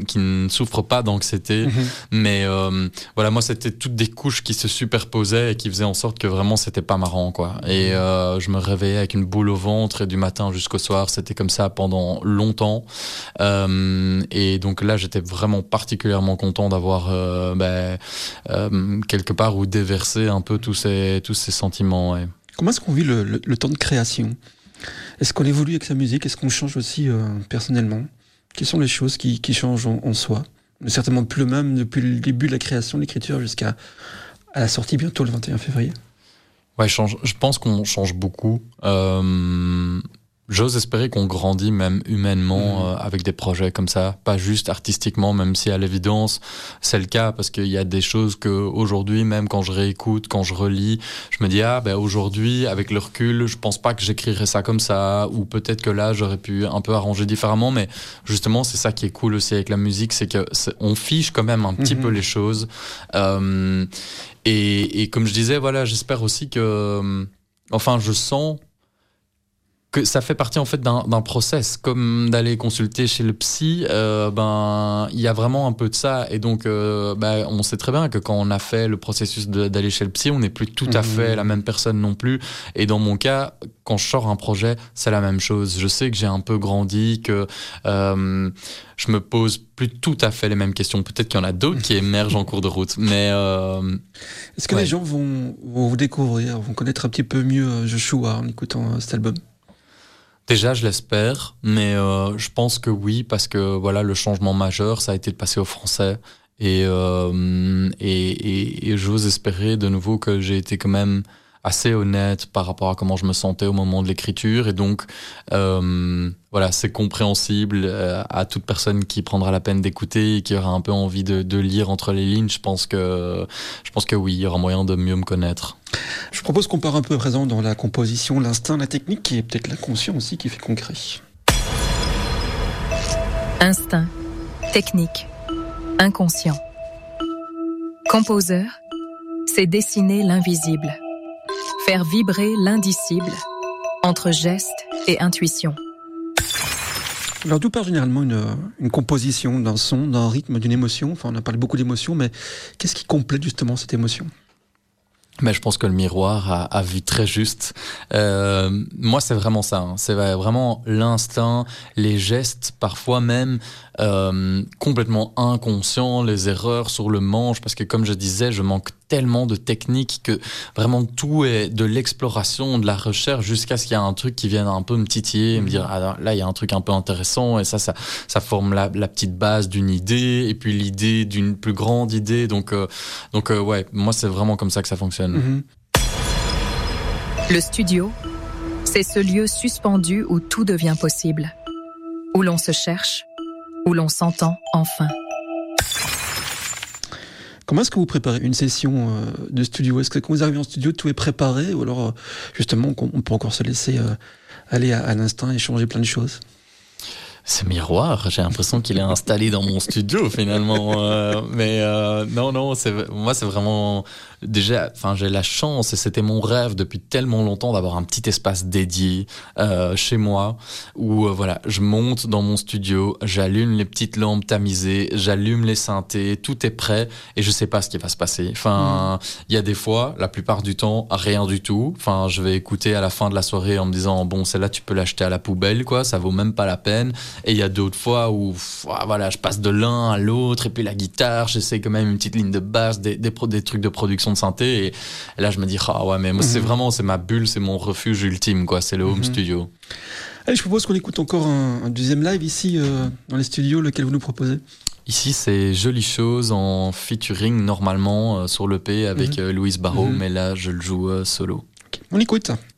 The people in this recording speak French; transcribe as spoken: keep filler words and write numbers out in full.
qui ne souffre pas d'anxiété, mmh. mais euh, voilà, moi c'était toutes des couches qui se superposaient et qui faisaient en sorte que vraiment c'était pas marrant, quoi. Et euh, je me réveillais avec une boule au ventre et du matin jusqu'au soir, c'était comme ça pendant longtemps. Euh, et donc là, j'étais vraiment particulièrement content d'avoir euh, ben, euh, quelque part où déverser un peu tous ces tous ces sentiments. Ouais. Comment est-ce qu'on vit le, le, le temps de création ? Est-ce qu'on évolue avec sa musique ? Est-ce qu'on change aussi euh, personnellement ? Quelles sont les choses qui, qui changent en, en soi ? Certainement plus le même depuis le début de la création, de l'écriture, jusqu'à à la sortie bientôt le vingt et un février. Ouais, je, change, je pense qu'on change beaucoup. Euh, j'ose espérer qu'on grandit même humainement mmh. euh, avec des projets comme ça, pas juste artistiquement, même si à l'évidence c'est le cas, parce qu'il y a des choses que aujourd'hui, même quand je réécoute, quand je relis, je me dis ah ben aujourd'hui avec le recul, je pense pas que j'écrirais ça comme ça, ou peut-être que là j'aurais pu un peu arranger différemment, mais justement c'est ça qui est cool aussi avec la musique, c'est que c'est, on fiche quand même un petit mmh. peu les choses. Euh, et, et comme je disais, voilà, j'espère aussi que, enfin, je sens que ça fait partie en fait d'un, d'un process, comme d'aller consulter chez le psy. Euh, ben, il y a vraiment un peu de ça, et donc, euh, ben, on sait très bien que quand on a fait le processus de, d'aller chez le psy, on n'est plus tout à fait la même personne non plus. Et dans mon cas, quand je sors un projet, c'est la même chose. Je sais que j'ai un peu grandi, que euh, je me pose plus tout à fait les mêmes questions. Peut-être qu'il y en a d'autres qui émergent en cours de route, mais euh, est-ce que ouais. les gens vont, vont vous découvrir, vont connaître un petit peu mieux Joshua en écoutant euh, cet album? Déjà, je l'espère, mais euh, je pense que oui, parce que voilà, le changement majeur, ça a été de passer au français. Et, euh, et, et, et j'ose espérer de nouveau que j'ai été quand même assez honnête par rapport à comment je me sentais au moment de l'écriture. Et donc, euh, voilà, c'est compréhensible euh, à toute personne qui prendra la peine d'écouter et qui aura un peu envie de, de lire entre les lignes. Je pense que, je pense que oui, il y aura moyen de mieux me connaître. Je propose qu'on part un peu à présent dans la composition, l'instinct, la technique et peut-être l'inconscient aussi qui fait concret. Instinct, technique, inconscient. Composeur, c'est dessiner l'invisible, faire vibrer l'indicible entre geste et intuition. Alors d'où part généralement une, une composition d'un son, d'un rythme, d'une émotion ? Enfin, on a parlé beaucoup d'émotions, mais qu'est-ce qui complète justement cette émotion ? Mais je pense que le miroir a, a vu très juste. Euh, moi, c'est vraiment ça. Hein. C'est vraiment l'instinct, les gestes, parfois même euh, complètement inconscients, les erreurs sur le manche. Parce que comme je disais, je manque tellement de technique que vraiment tout est de l'exploration, de la recherche, jusqu'à ce qu'il y ait un truc qui vienne un peu me titiller et me dire ah, là, il y a un truc un peu intéressant. Et ça, ça, ça forme la, la petite base d'une idée et puis l'idée d'une plus grande idée. Donc, euh, donc euh, ouais, moi, c'est vraiment comme ça que ça fonctionne. Mmh. Le studio, c'est ce lieu suspendu où tout devient possible, où l'on se cherche, où l'on s'entend enfin. Comment est-ce que vous préparez une session euh, de studio ? Est-ce que quand vous arrivez en studio, tout est préparé ? Ou alors, euh, justement, on peut encore se laisser euh, aller à, à l'instinct et changer plein de choses ? Ce miroir, j'ai l'impression qu'il est installé dans mon studio finalement. Euh, mais euh, non, non, c'est, moi c'est vraiment... Déjà, enfin, j'ai la chance et c'était mon rêve depuis tellement longtemps d'avoir un petit espace dédié euh, chez moi où euh, voilà, je monte dans mon studio, j'allume les petites lampes tamisées, j'allume les synthés, tout est prêt et je sais pas ce qui va se passer. Enfin, il mmh. y a des fois, la plupart du temps, rien du tout. Enfin, je vais écouter à la fin de la soirée en me disant bon, celle-là tu peux l'acheter à la poubelle, quoi, ça vaut même pas la peine. Et il y a d'autres fois où voilà, je passe de l'un à l'autre et puis la guitare, j'essaie quand même une petite ligne de basse, des, des, pro, des trucs de production de synthé et là je me dis ah ouais mais moi, mmh. c'est vraiment c'est ma bulle, c'est mon refuge ultime quoi, c'est le home mmh. studio. Allez, je propose qu'on écoute encore un, un deuxième live ici euh, dans les studios, lequel vous nous proposez. Ici c'est Jolie Chose en featuring normalement euh, sur l'E P avec mmh. euh, Louise Barrault, mmh. mais là je le joue euh, solo. Okay. On écoute.